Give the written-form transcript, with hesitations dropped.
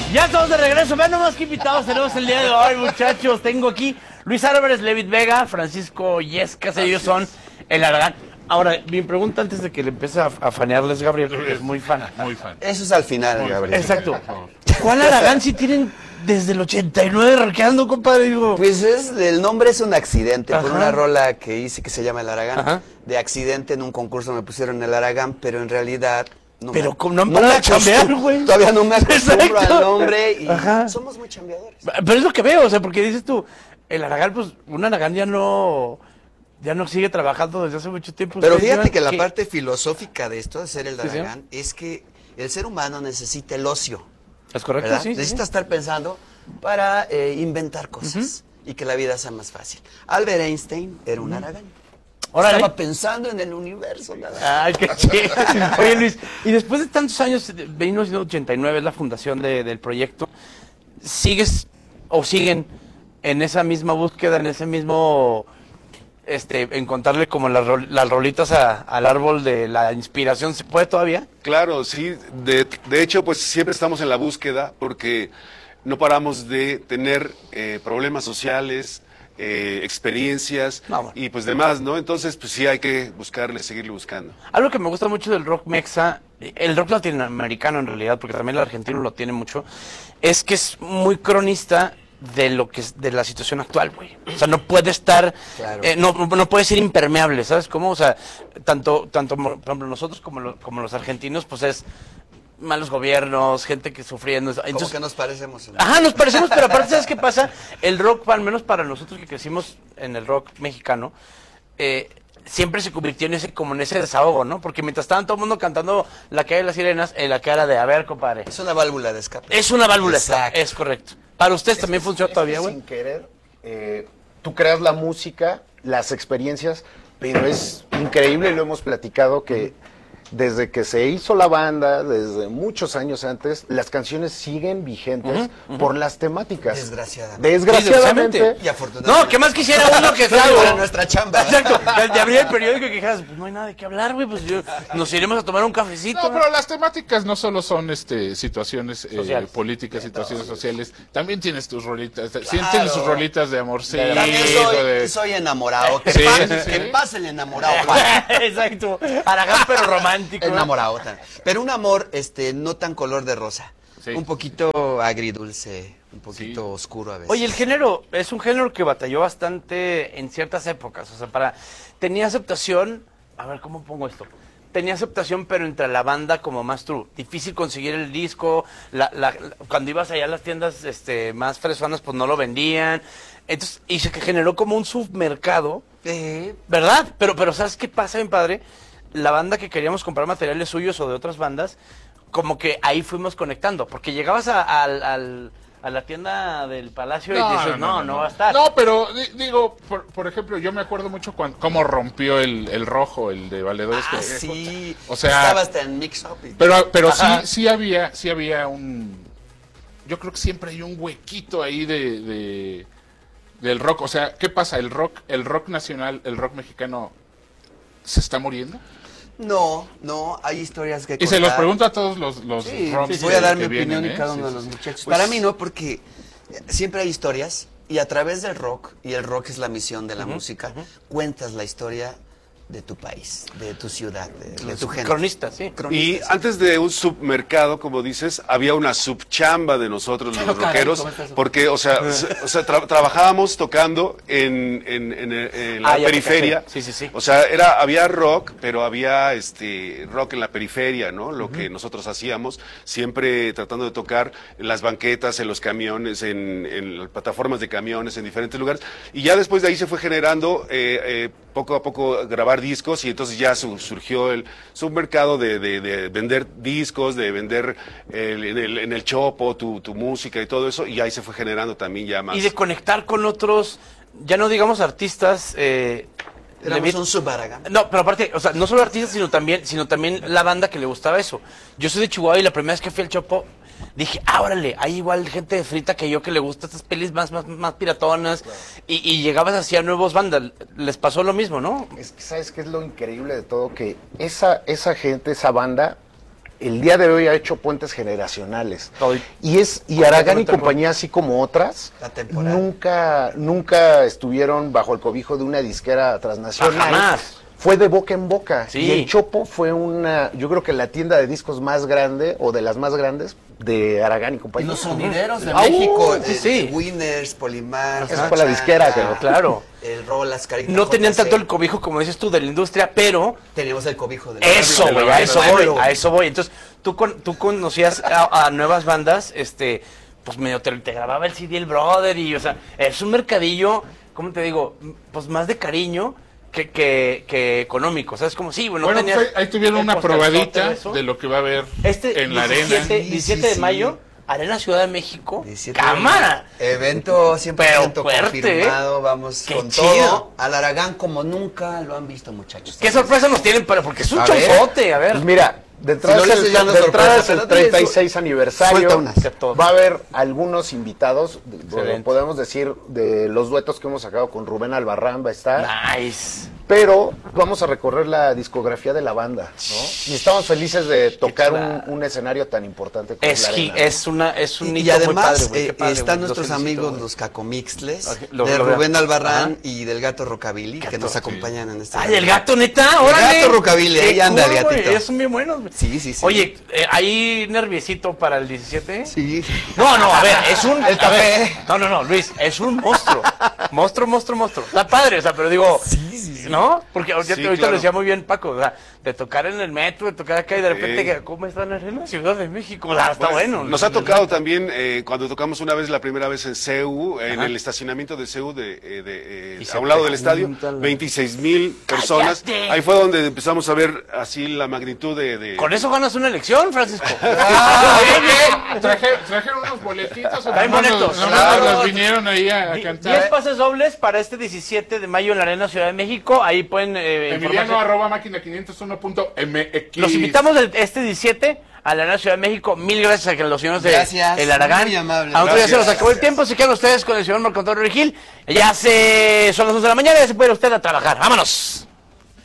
Ya estamos de regreso. Vean nomás qué invitados tenemos el día de hoy, muchachos. Tengo aquí Luis Álvarez, Levit Vega, Francisco Yescas. Ellos son el Aragán. Ahora, mi pregunta antes de que le empiece a fanearles, Gabriel, porque es muy fan. Muy fan. Eso es al final, Gabriel. Exacto. ¿Cuál Aragán si tienen desde el 89 rockeando, compadre? Digo, Pues el nombre es un accidente, por Ajá. una rola que hice que se llama El Aragán. Ajá. De accidente en un concurso me pusieron El Aragán, pero en realidad... Pero como no han parado de chambear, güey. Todavía no me acostumbro Exacto. al nombre y Ajá. somos muy chambeadores. Pero es lo que veo, o sea, porque dices tú, el Aragán, pues, un Aragán ya no sigue trabajando desde hace mucho tiempo. Pero Ustedes fíjate llevan, que la ¿qué? parte filosófica de esto, de ser el Sí, sí. Aragán, es que el ser humano necesita el ocio. ¿Es correcto? ¿Verdad? Sí, sí, Necesita sí. estar pensando para inventar cosas y que la vida sea más fácil. Albert Einstein era un Aragán. Órale. Estaba pensando en el universo, nada más. Ay, qué chido. Oye, Luis, y después de tantos años, de 1989 es la fundación del proyecto, ¿sigues o siguen en esa misma búsqueda, en ese mismo, encontrarle como las rolitas al árbol de la inspiración? ¿Se puede todavía? Claro, sí. De hecho, pues siempre estamos en la búsqueda porque no paramos de tener problemas sociales, experiencias No, bueno. y pues demás, ¿no? Entonces, pues sí hay que buscarle, seguirle buscando. Algo que me gusta mucho del rock mexa, el rock latinoamericano en realidad, porque también el argentino lo tiene mucho, es que es muy cronista de lo que es de la situación actual, güey. O sea, no puede estar, Claro. no puede ser impermeable, ¿sabes cómo? O sea, tanto por ejemplo, nosotros como los argentinos, pues es malos gobiernos, gente que sufriendo. Como Entonces, que nos parecemos. ajá, nos parecemos, pero aparte, ¿sabes qué pasa? El rock, al menos para nosotros que crecimos en el rock mexicano, siempre se convirtió como en ese desahogo, ¿no? Porque mientras estaban todo el mundo cantando La calle de las sirenas, la cara de, a ver, compadre, Es una válvula de escape. es una válvula, Exacto. es correcto. ¿Para ustedes también funciona todavía, güey? Sin querer, tú creas la música, las experiencias, pero es increíble, lo hemos platicado, que desde que se hizo la banda, desde muchos años antes, las canciones siguen vigentes por las temáticas. Desgraciadamente. Desgraciadamente. Y afortunadamente. No, ¿qué más quisiera uno que Para nuestra chamba. Exacto, de abrir el periódico y que dijeras, pues no hay nada de qué hablar, güey, pues nos iremos a tomar un cafecito. No, pero las temáticas no solo son situaciones Sociales. políticas, situaciones sociales. También tienes tus rolitas. Tienes sus rolitas de amorcito, También soy enamorado. Que Sí, pase, sí. que pase el enamorado, Juan. Exacto, Aragán pero romántico. ¿no? Enamorado. Pero un amor no tan color de rosa. Sí. Un poquito agridulce, un poquito oscuro a veces. Oye, el género es un género que batalló bastante en ciertas épocas, o sea, tenía aceptación, a ver, ¿cómo pongo esto? Tenía aceptación, pero entre la banda como más true. Difícil conseguir el disco, cuando ibas allá a las tiendas más fresonas, pues no lo vendían. Entonces, y se generó como un submercado, ¿verdad? Pero ¿sabes qué pasa, mi padre? La banda que queríamos comprar materiales suyos o de otras bandas, como que ahí fuimos conectando, porque llegabas a la tienda del Palacio y dices, no va a estar. No, pero digo, por ejemplo, yo me acuerdo mucho cómo rompió el rojo, el de Valedores. Ah, que- sí. O sea, Estaba hasta en Mix Up. pero Ajá. sí había yo creo que siempre hay un huequito ahí del rock. O sea, ¿qué pasa? El rock nacional, el rock mexicano, ¿se está muriendo? No, hay historias que Y se los contar. pregunto a todos los Sí, rocks voy a dar que mi vienen, opinión y cada uno Sí, de los sí. muchachos. Pues, Para mí no, porque siempre hay historias y a través del rock, y el rock es la misión de la música, cuentas la historia de tu país, de tu ciudad, de tu gente. Cronistas, sí. Y Cronistas. antes de un submercado, como dices, había una subchamba de nosotros los caray, rockeros, ¿cómo está eso? porque, trabajábamos tocando en la Ah, ya te periferia. caché. Sí. O sea, había rock, pero había rock en la periferia, ¿no? Lo que nosotros hacíamos, siempre tratando de tocar en las banquetas, en los camiones, en las plataformas de camiones, en diferentes lugares. Y ya después de ahí se fue generando poco a poco grabar discos, y entonces ya surgió el submercado de vender discos, de vender en el Chopo tu música y todo eso, y ahí se fue generando también ya más. Y de conectar con otros, ya no digamos artistas. Éramos un subaragán. No, pero aparte, o sea, no solo artistas, sino también la banda que le gustaba eso. Yo soy de Chihuahua y la primera vez que fui al Chopo, dije, órale, hay igual gente de frita que yo que le gusta estas pelis más piratonas. Claro. Y llegabas hacia nuevos bandas, les pasó lo mismo, ¿no? Es que, ¿sabes qué es lo increíble de todo? Que esa gente, esa banda, el día de hoy ha hecho puentes generacionales. Todo- Y Aragán y compañía, así como otras, La temporada. nunca estuvieron bajo el cobijo de una disquera transnacional. Jamás. Fue de boca en boca. Sí. Y el Chopo fue yo creo que la tienda de discos más grande, o de las más grandes, de Aragán y Y compañía. los sonideros de Ah, México, sí, sí. Winners, Polimar, Esa fue la disquera, claro. el Rolas, Carita No tenían JC. tanto el cobijo, como dices tú, de la industria, pero Teníamos el cobijo del eso, pueblo. güey, a eso voy, Pueblo. a eso voy. Entonces, tú conocías a nuevas bandas, pues medio te grababa el CD el brother y, o sea, es un mercadillo, ¿cómo te digo? Pues más de cariño que económico, ¿sabes? Como sí, bueno, Bueno, tenías pues ahí tuvieron el una posterzote probadita eso. de lo que va a haber en la 17, arena. 17 Sí, de sí. mayo, Arena Ciudad de México, 17 cámara. Evento 100% Pero fuerte, confirmado, vamos Qué con chido. todo. Al Aragán como nunca lo han visto, muchachos. ¿Qué sorpresa nos tienen porque es un A ver. chonzote, a ver. Pues mira, de entrada, Si no es, dices ya no de entrada sorpresa, es el pero di 36 eso. aniversario. Suelta unas. Que todo. Va a haber algunos invitados, Excelente. podemos decir, de los duetos que hemos sacado con Rubén Albarrán va a estar. Nice. Pero vamos a recorrer la discografía de la banda, ¿no? Y estamos felices de tocar chulada. un escenario tan importante como Es, la gi- arena. es un Y hito muy además padre, güey, qué padre, están güey, nuestros los felicito, amigos güey. los Cacomixles, Ok, de lo- Rubén Albarrán Ajá. y del Gato Rockabilly, que nos Gato, acompañan en este ¡Ay, evento. el gato, neta! ¡Órale! Gato Rockabilly, Qué ahí anda el cool, güey, gatito. ellos son bien buenos, güey. Sí, sí, sí. Oye, ¿hay nerviecito para el 17? Sí. No, a ver, es un... El a ver, café. no, Luis, es un monstruo. Monstruo. Está padre, o sea, pero digo... ¿No? Porque ahorita, Sí, ahorita claro. lo decía muy bien Paco, o sea, de tocar en el metro, de tocar acá y de repente, que ¿cómo están en la Ciudad de México? O sea, está bueno. Nos ha tocado también cuando tocamos una vez, la primera vez en CEU, en el estacionamiento de CEU, Y se a un lado te del estadio, juntan 26,000 personas. ¡Cállate! Ahí fue donde empezamos a ver así la magnitud de... Con eso ganas una elección, Francisco. Trajeron unos boletitos. o Traen nomás boletos, nomás claro. los vinieron ahí a 10 cantar. pases dobles para este 17 de mayo en la Arena Ciudad de México. Ahí pueden informarse. Emiliano@máquina501.mx. Los invitamos este 17 a la Arena Ciudad de México. Mil gracias a que los señores de Gracias, El Aragán. muy amable. A nosotros ya se nos Gracias. acabó el tiempo. Se quedan ustedes con el señor Marco Antonio Regil. Son las 11 de la mañana. Ya se puede ir usted a trabajar. ¡Vámonos!